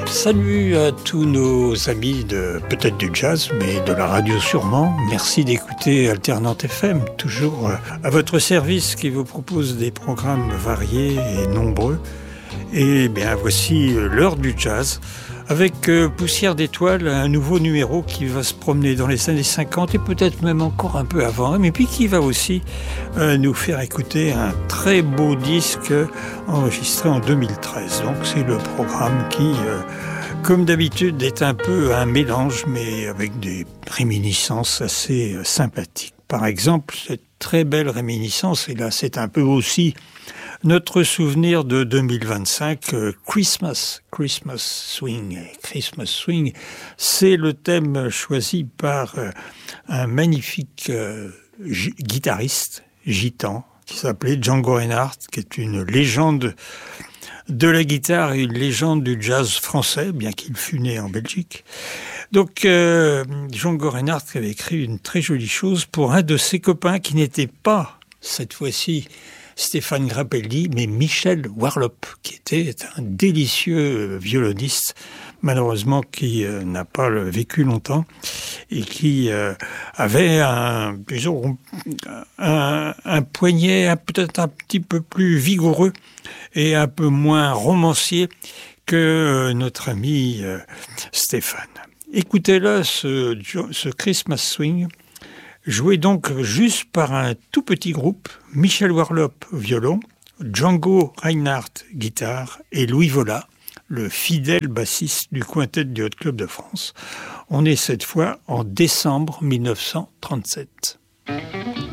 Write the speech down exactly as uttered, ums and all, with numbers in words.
Salut à tous nos amis de peut-être du jazz, mais de la radio sûrement. Merci d'écouter Alternante F M, toujours à votre service qui vous propose des programmes variés et nombreux. Et bien voici l'heure du jazz avec Poussière d'étoiles, un nouveau numéro qui va se promener dans les années cinquante et peut-être même encore un peu avant, mais puis qui va aussi euh, nous faire écouter un très beau disque enregistré en deux mille treize. Donc c'est le programme qui, euh, comme d'habitude, est un peu un mélange, mais avec des réminiscences assez sympathiques. Par exemple, cette très belle réminiscence, et là c'est un peu aussi notre souvenir de deux mille vingt-cinq, euh, Christmas, Christmas Swing. Christmas Swing, c'est le thème choisi par euh, un magnifique euh, g- guitariste gitan qui s'appelait Django Reinhardt, qui est une légende de la guitare et une légende du jazz français, bien qu'il fût né en Belgique. Donc, euh, Django Reinhardt avait écrit une très jolie chose pour un de ses copains qui n'était pas, cette fois-ci, Stéphane Grappelli, mais Michel Warlop, qui était un délicieux violoniste, malheureusement qui euh, n'a pas vécu longtemps et qui euh, avait un, disons, un, un poignet un, peut-être un petit peu plus vigoureux et un peu moins romancier que euh, notre ami euh, Stéphane. Écoutez-le, ce, ce Christmas Swing, joué donc juste par un tout petit groupe, Michel Warlop violon, Django Reinhardt guitare et Louis Vola, le fidèle bassiste du quintet du Hot Club de France. On est cette fois en décembre mille neuf cent trente-sept.